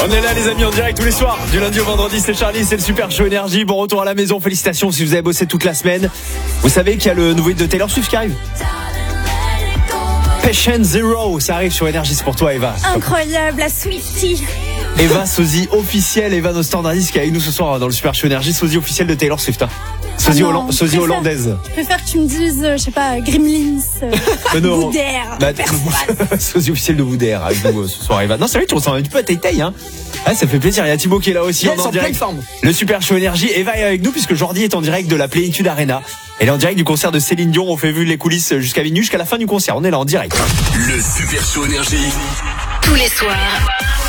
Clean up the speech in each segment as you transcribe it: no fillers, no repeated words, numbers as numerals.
On est là les amis en direct tous les soirs. Du lundi au vendredi, c'est Charlie, c'est le Super Show Énergie. Bon retour à la maison, félicitations si vous avez bossé toute la semaine. Vous savez qu'il y a le nouveau hit de Taylor Swift qui arrive. Patient Zero, ça arrive sur Énergie, c'est pour toi Eva. Incroyable, la Swiftie. Eva, sosie officielle, Eva nos standardistes qui est avec nous ce soir dans le Super Show Énergie, sosie officielle de Taylor Swift. Sosie, sosie hollandaise. Je préfère que tu me dises, je sais pas, Gremlins, Boudère, sosie officielle de Boudère avec nous ce soir Eva. Non c'est vrai, tu ressembles un petit peu à Tay hein. Ah, ça fait plaisir, il y a Thibaut qui est là aussi en direct. Le Super Show Énergie, Eva est avec nous puisque Jordi est en direct de la Plénitude Arena. Elle est en direct du concert de Céline Dion, on fait vu les coulisses jusqu'à minuit, jusqu'à la fin du concert, on est là en direct. Le Super Show Énergie. Tous les soirs.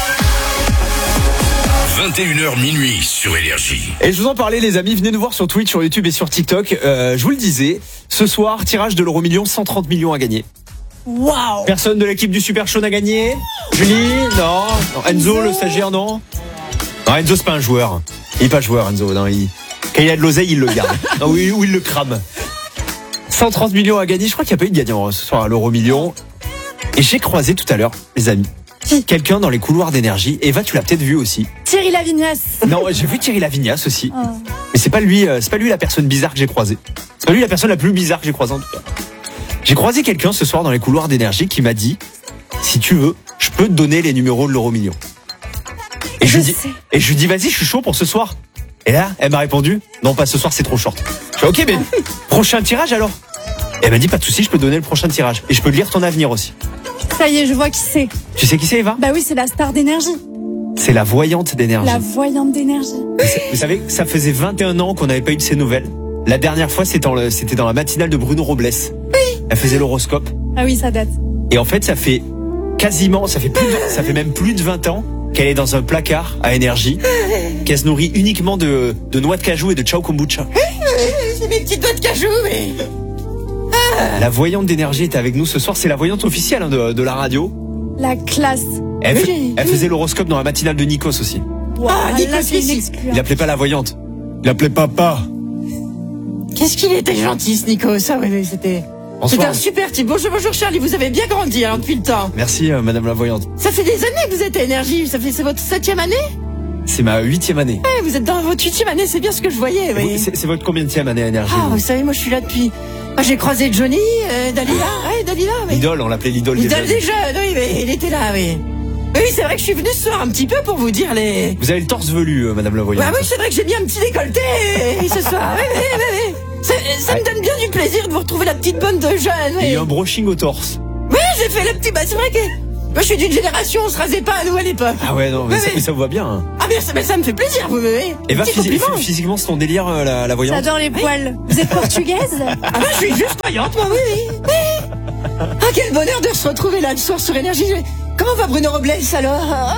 21h minuit sur Énergie. Et je vous en parlais les amis, venez nous voir sur Twitch, sur YouTube et sur TikTok. Je vous le disais, ce soir, tirage de l'euro-million, 130 millions à gagner. Waouh. Personne de l'équipe du Super Show n'a gagné. Julie, non. Enzo, le stagiaire, non. Non, Enzo c'est pas un joueur. Il est pas joueur Enzo, non, quand il a de l'oseille, il le garde. Non, ou il le crame. 130 millions à gagner, je crois qu'il n'y a pas eu de gagnant ce soir à l'euro-million. Et j'ai croisé tout à l'heure, les amis, quelqu'un dans les couloirs d'Énergie. Eva, tu l'as peut-être vu aussi. Thierry Lavignas. Non, j'ai vu Thierry Lavignas aussi. Mais c'est pas lui la personne bizarre que j'ai croisée. C'est pas lui la personne la plus bizarre que j'ai croisée en tout cas. J'ai croisé quelqu'un ce soir dans les couloirs d'Énergie qui m'a dit, si tu veux, je peux te donner les numéros de l'euro-million. Et je lui dis, vas-y, je suis chaud pour ce soir. Et là, elle m'a répondu, non, pas ce soir, c'est trop short. Je fais, ok, mais prochain tirage alors. Et elle m'a dit, pas de souci, je peux te donner le prochain tirage. Et je peux lire ton avenir aussi. Ça y est, je vois qui c'est. Tu sais qui c'est, Eva? Bah oui, c'est la star d'Énergie. C'est la voyante d'Énergie. La voyante d'Énergie. Vous savez, ça faisait 21 ans qu'on n'avait pas eu de ses nouvelles. La dernière fois, c'était dans la matinale de Bruno Robles. Oui. Elle faisait l'horoscope. Ah oui, ça date. Et en fait, ça fait même plus de 20 ans qu'elle est dans un placard à Énergie, qu'elle se nourrit uniquement de noix de cajou et de ciao kombucha. C'est mes petites noix de cajou, mais... La voyante d'Énergie est avec nous ce soir. C'est la voyante officielle de la radio. La classe. Elle faisait l'horoscope dans la matinale de Nikos aussi. Wow, Nikos, là, c'est une exclue. Il l'appelait pas la voyante. Il l'appelait papa. Qu'est-ce qu'il était gentil, ce Nico. Ça, oui, c'était un super type. Bonjour Charlie, vous avez bien grandi alors depuis le temps. Merci madame la voyante. Ça fait des années que vous êtes à Énergie. C'est votre 7e année? C'est ma 8e année. Ouais, vous êtes dans votre 8e année, c'est bien ce que je voyais. Oui. C'est votre combienième année à Énergie? Vous savez, moi je suis là depuis... Moi, j'ai croisé Johnny, Dalila. Ouais, Dalila, oui. L'idole, on l'appelait l'idole des jeunes. L'idole des jeunes, oui, mais il était là, oui. Oui, c'est vrai que je suis venue ce soir un petit peu pour vous dire les... Vous avez le torse velu, madame la voyante. Ouais, oui, c'est vrai que j'ai mis un petit décolleté ce soir. Oui. Ça me donne bien du plaisir de vous retrouver la petite bonne de jeunes. Oui. Il y a un brushing au torse. Oui, j'ai fait le petit... c'est vrai que... Moi, je suis d'une génération, on se rasait pas à nous à l'époque. Ah ouais, non, mais ça vous va bien. Hein. Ah, mais ça me fait plaisir, vous voyez. Et physiquement, c'est ton délire, la voyante. J'adore les poils. Vous êtes portugaise? Ah, moi, je suis juste voyante, moi, oui. Ah, quel bonheur de se retrouver là, le soir sur Énergie. Comment va Bruno Robles, alors?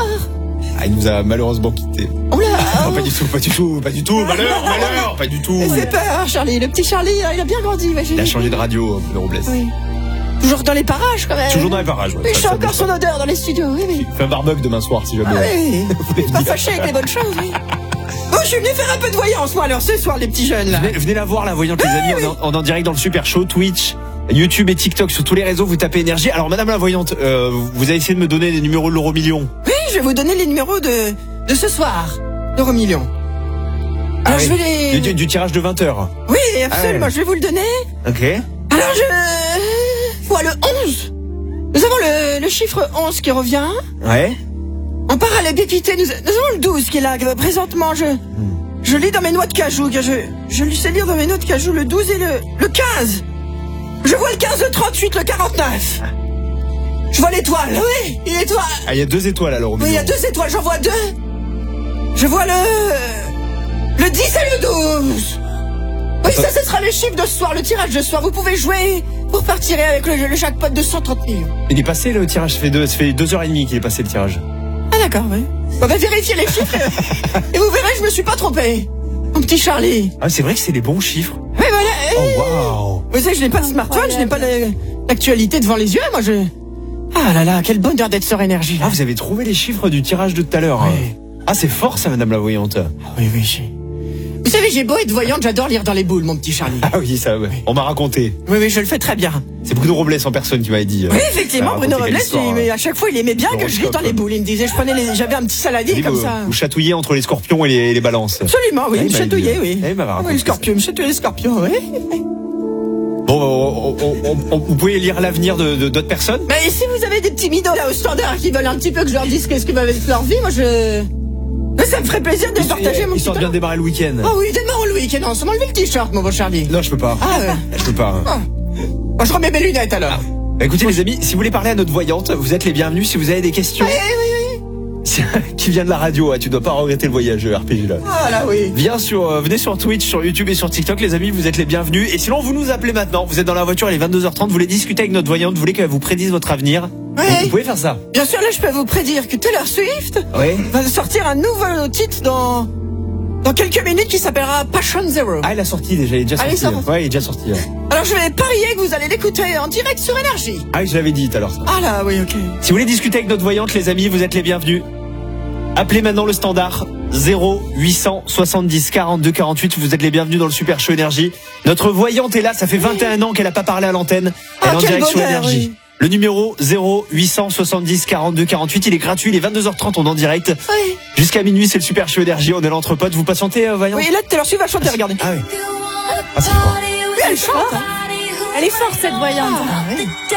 Ah, il nous a malheureusement quittés. Oh là. Non, pas du tout. Malheur, pas du tout. C'est peur, Charlie. Le petit Charlie, il a bien grandi. Il a changé de radio, Bruno Robles. Oui. Toujours dans les parages, quand même. Toujours dans les parages, ouais. Mais je sens encore son odeur dans les studios, oui. Fais un barbecue demain soir, si jamais. Ah oui. Pas fâché avec les bonnes choses, oui. Oh, je suis venu faire un peu de voyance, moi, alors, ce soir, les petits jeunes, là. Venez la voir, la voyante, les amis. Oui. On est en direct dans le Super Show, Twitch, YouTube et TikTok, sur tous les réseaux, vous tapez Énergie. Alors, madame la voyante, vous avez essayé de me donner les numéros de l'euro-million. Oui, je vais vous donner les numéros de ce soir, l'euro-million. Alors, je vais les... Du tirage de 20h. Oui, absolument, je vais vous le donner. Ok. Alors, vois le 11. Nous avons le chiffre 11 qui revient. Ouais. En parallèle dépité, nous avons le 12 qui est là. Présentement, je lis dans mes noix de cajou. Je sais lire dans mes noix de cajou le 12 et le 15. Je vois le 15, le 38, le 49. Je vois l'étoile, oui, l'étoile. Ah, il y a 2 étoiles alors. Oui, il y a 2 étoiles, j'en vois 2. Je vois le 10 et le 12. Oui, ça, ce sera le chiffre de ce soir, le tirage de ce soir. Vous pouvez jouer pour partir avec le jackpot de 130 millions. Il est passé le tirage, ça fait 2h30 qu'il est passé le tirage. Ah d'accord, oui. On va vérifier les chiffres et vous verrez, je me suis pas trompé. Mon petit Charlie. Ah, c'est vrai que c'est les bons chiffres. Oui, voilà. Oh, waouh. Vous savez, je n'ai pas de smartphone, je n'ai pas l'actualité devant les yeux, moi Ah là là, quel bonheur d'être sur Énergie. Là. Ah, vous avez trouvé les chiffres du tirage de tout à l'heure. Oui. Ah, c'est fort ça, madame la voyante. Oui, Vous savez, j'ai beau être voyante, j'adore lire dans les boules, mon petit Charlie. Ah oui, ça, ouais. On m'a raconté. Oui, je le fais très bien. C'est Bruno Robles en personne qui m'avait dit. Oui, effectivement, Bruno Robles, mais à chaque fois, il aimait bien que je lis dans les boules. Il me disait, j'avais un petit saladier comme ça. Vous chatouillez entre les scorpions et les balances. Absolument, oui, il me m'a chatouillait, dit, oui. il m'avait raconté Oui, le scorpion, me chatouillait les scorpions, oui. Bon, vous pouvez lire l'avenir de d'autres personnes. Mais si vous avez des petits midos là au standard qui veulent un petit peu que je leur dise qu'est-ce qu'ils m'avaient fait leur vie, moi ça me ferait plaisir de partager mon petit Histoire de bien démarrer le week-end. Oh oui, démarrons le week-end ensemble. Enlevez le t-shirt, mon beau Charlie. Non, je peux pas. Ah ouais. Je peux pas. Moi, je remets mes lunettes alors. Écoutez les amis, si vous voulez parler à notre voyante, vous êtes les bienvenus. Si vous avez des questions, Oui. qui vient de la radio, tu dois pas regretter le voyage RPG là. Ah là oui. Venez sur Twitch, sur YouTube et sur TikTok les amis, vous êtes les bienvenus. Et sinon vous nous appelez maintenant, vous êtes dans la voiture, il est 22h30, vous voulez discuter avec notre voyante, vous voulez qu'elle vous prédise votre avenir. Oui. Vous pouvez faire ça. Bien sûr, là je peux vous prédire que Taylor Swift Oui. va sortir un nouveau titre dans quelques minutes qui s'appellera Passion Zero. Ah, il a sorti déjà, il est déjà Ah, sorti. il sort. Ouais, il est déjà sorti. Ouais. Alors je vais parier que vous allez l'écouter en direct sur Énergie. Ah oui, je l'avais dit tout à l'heure ça. Ah là oui, ok. Si vous voulez discuter avec notre voyante les amis, vous êtes les bienvenus. Appelez maintenant le standard 0870 42 48. Vous êtes les bienvenus dans le Super Show Énergie. Notre voyante est là, ça fait 21 ans qu'elle a pas parlé à l'antenne. Elle est en quel direct sur bonheur, Énergie. oui. Le numéro 0870 42 48, il est gratuit, il est 22h30, on est en direct. Oui. Jusqu'à minuit, c'est le Super Show Énergie, on est l'entre potes. Vous patientez, voyante? Oui, là Taylor Swift va chanter, regardez. Ah oui. Ah, c'est fort. Oui, elle chante. Hein. Elle est forte, cette voyante. Ah, oui.